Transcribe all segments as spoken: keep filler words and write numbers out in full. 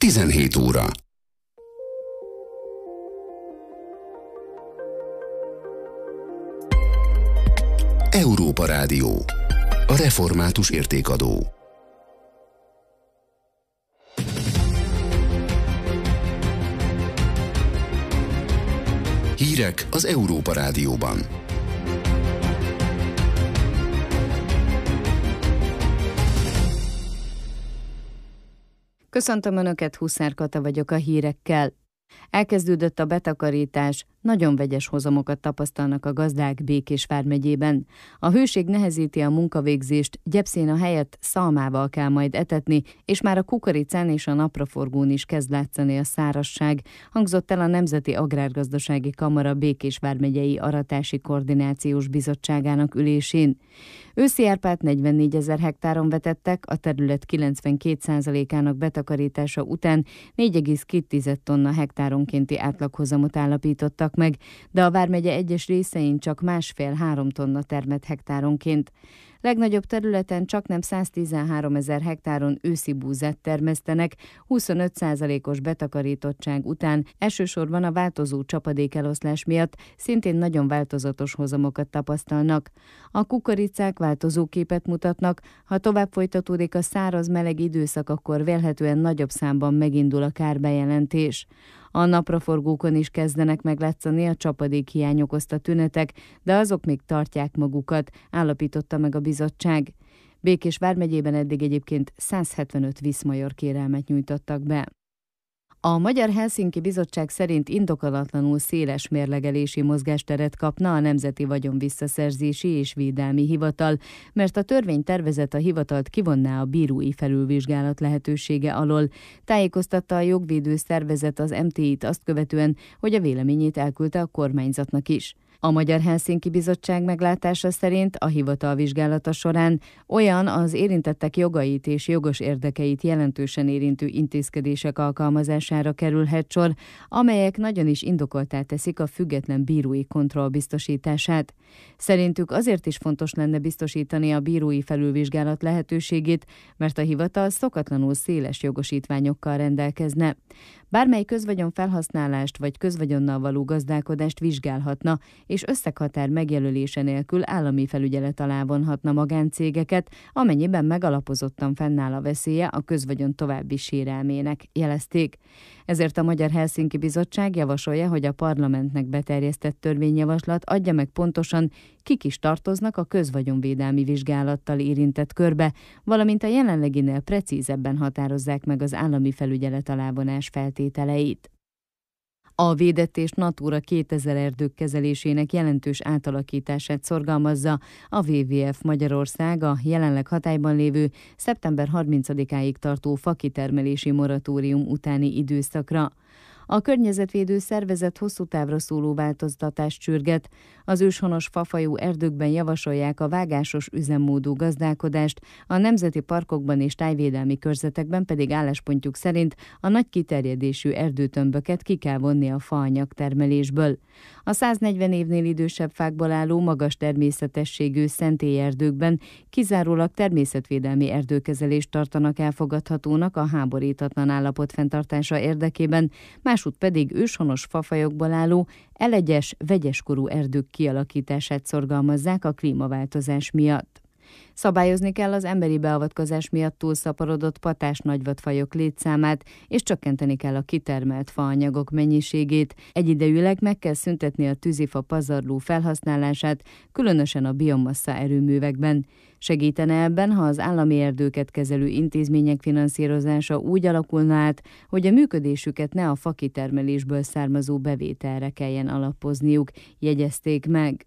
tizenhét óra. Európa Rádió. A református értékadó. Hírek az Európa Rádióban. Köszöntöm Önöket, Huszár Kata vagyok a hírekkel. Elkezdődött a betakarítás, nagyon vegyes hozamokat tapasztalnak a gazdák Békés vármegyében. A hőség nehezíti a munkavégzést, gyepszéna helyett szalmával kell majd etetni, és már a kukoricán és a napraforgón is kezd látszani a szárazság, hangzott el a Nemzeti Agrárgazdasági Kamara Békés vármegyei aratási koordinációs bizottságának ülésén. Őszi árpát negyvennégyezer hektáron vetettek, a terület kilencvenkét százalékának betakarítása után négy egész két tonna hektáronkénti átlaghozamot állapítottak meg, de a vármegye egyes részein csak másfél-három tonna termett hektáronként. Legnagyobb területen csaknem száztizenháromezer hektáron őszi búzát termesztenek, huszonöt százalékos betakarítottság után, elsősorban a változó csapadékeloszlás miatt szintén nagyon változatos hozamokat tapasztalnak. A kukoricák változó képet mutatnak, ha tovább folytatódik a száraz-meleg időszak, akkor vélhetően nagyobb számban megindul a kárbejelentés. A napraforgókon is kezdenek meglátszani a csapadékhiány okozta tünetek, de azok még tartják magukat, állapította meg a bizottság. Békés vármegyében eddig egyébként száz hetvenöt viszmajor kérelmet nyújtottak be. A Magyar Helsinki Bizottság szerint indokolatlanul széles mérlegelési mozgásteret kapna a Nemzeti Vagyonvisszaszerzési és Védelmi Hivatal, mert a törvénytervezet a hivatalt kivonná a bírói felülvizsgálat lehetősége alól. Tájékoztatta a jogvédő szervezet az em té i-t azt követően, hogy a véleményét elküldte a kormányzatnak is. A Magyar Helsinki Bizottság meglátása szerint a hivatal vizsgálata során olyan az érintettek jogait és jogos érdekeit jelentősen érintő intézkedések alkalmazására kerülhet sor, amelyek nagyon is indokolttá teszik a független bírói kontroll biztosítását. Szerintük azért is fontos lenne biztosítani a bírói felülvizsgálat lehetőségét, mert a hivatal szokatlanul széles jogosítványokkal rendelkezne. Bármely közvagyon felhasználást vagy közvagyonnal való gazdálkodást vizsgálhatna, és összeghatár megjelölése nélkül állami felügyelet alá vonhatna magáncégeket, amennyiben megalapozottan fennáll a veszélye a közvagyon további sérelmének, jelezték. Ezért a Magyar Helsinki Bizottság javasolja, hogy a parlamentnek beterjesztett törvényjavaslat adja meg pontosan, kik is tartoznak a közvagyonvédelmi vizsgálattal érintett körbe, valamint a jelenleginél precízebben határozzák meg az állami felügyelet alá vonás feltételeit. A védett és Natura kétezer erdők kezelésének jelentős átalakítását szorgalmazza a dupla vé vé ef Magyarország a jelenleg hatályban lévő szeptember harmincadikáig tartó fakitermelési moratórium utáni időszakra. A környezetvédő szervezet hosszú távra szóló változtatást sürget. Az őshonos fafajú erdőkben javasolják a vágásos üzemmódú gazdálkodást, a nemzeti parkokban és tájvédelmi körzetekben pedig álláspontjuk szerint a nagy kiterjedésű erdőtömböket ki kell vonni a faanyag termelésből. A száznegyven évnél idősebb fákból álló magas természetességű szentélyerdőkben kizárólag természetvédelmi erdőkezelést tartanak elfogadhatónak a háborítatlan állapot fenntartása érdekében, másút pedig őshonos fafajokból álló, elegyes, vegyeskorú erdők kialakítását szorgalmazzák a klímaváltozás miatt. Szabályozni kell az emberi beavatkozás miatt túlszaporodott patás nagyvadfajok létszámát, és csökkenteni kell a kitermelt faanyagok mennyiségét. Egyidejűleg meg kell szüntetni a tűzifa pazarló felhasználását, különösen a biomassa erőművekben. Segítene ebben, ha az állami erdőket kezelő intézmények finanszírozása úgy alakulna át, hogy a működésüket ne a fakitermelésből származó bevételre kelljen alapozniuk, jegyezték meg.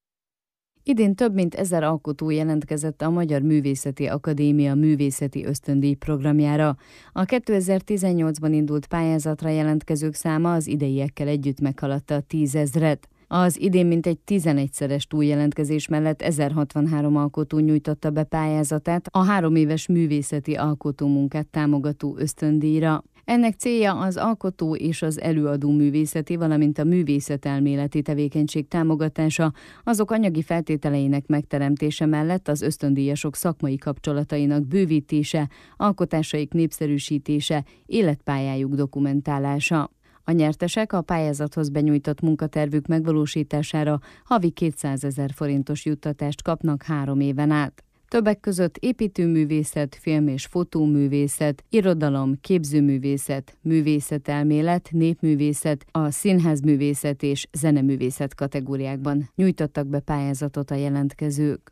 Idén több mint ezer alkotó jelentkezett a Magyar Művészeti Akadémia művészeti ösztöndíj programjára. A kétezer-tizennyolcban indult pályázatra jelentkezők száma az ideiekkel együtt meghaladta a tízezret. Az idén mintegy tizenegyszeres túljelentkezés mellett ezerhatvanhárom alkotó nyújtotta be pályázatát a három éves művészeti alkotómunkát támogató ösztöndíjra. Ennek célja az alkotó és az előadó művészeti, valamint a művészetelméleti tevékenység támogatása, azok anyagi feltételeinek megteremtése mellett az ösztöndíjasok szakmai kapcsolatainak bővítése, alkotásaik népszerűsítése, életpályájuk dokumentálása. A nyertesek a pályázathoz benyújtott munkatervük megvalósítására havi kétszázezer forintos juttatást kapnak három éven át. Többek között építőművészet, film- és fotóművészet, irodalom, képzőművészet, művészetelmélet, népművészet, a színházművészet és zeneművészet kategóriákban nyújtottak be pályázatot a jelentkezők.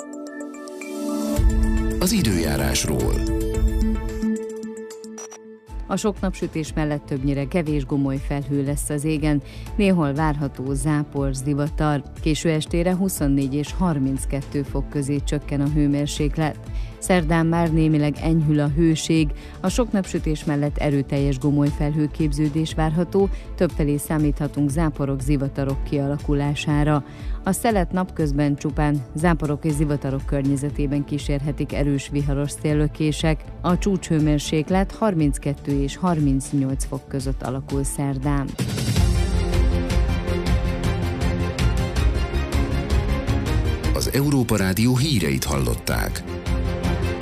Az időjárásról. A sok napsütés mellett többnyire kevés gomoly felhő lesz az égen, néhol várható zápor, zivatar. Késő estére huszonnégy és harminckettő fok közé csökken a hőmérséklet. Szerdán már némileg enyhül a hőség, a sok napsütés mellett erőteljes gomoly felhőképződés várható, többfelé számíthatunk záporok, zivatarok kialakulására. A szelet napközben csupán záporok és zivatarok környezetében kísérhetik erős viharos széllökések. A csúcshőmérséklet harminckettő és harmincnyolc fok között alakul szerdán. Az Európa Rádió híreit hallották.